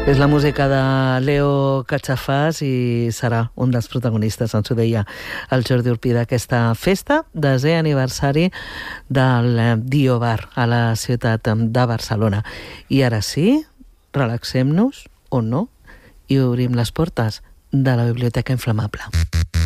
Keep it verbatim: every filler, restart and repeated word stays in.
És la música de Leo Cachafàs i serà un dels protagonistes, ens ho deia el Jordi Urpí, d'aquesta festa, desè aniversari del Dio Bar a la ciutat de Barcelona. I ara sí, relaxem-nos, o no, i obrim les portes de la Biblioteca Inflamable.